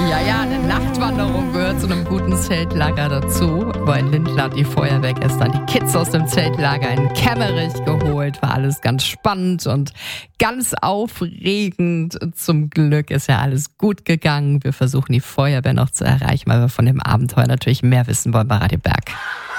Ja, eine Nachtwanderung gehört zu einem guten Zeltlager dazu. Wo in Lindlar die Feuerwehr gestern die Kids aus dem Zeltlager in Kemmerich geholt. War alles ganz spannend und ganz aufregend. Zum Glück ist ja alles gut gegangen. Wir versuchen die Feuerwehr noch zu erreichen, weil wir von dem Abenteuer natürlich mehr wissen wollen bei Radio Berg.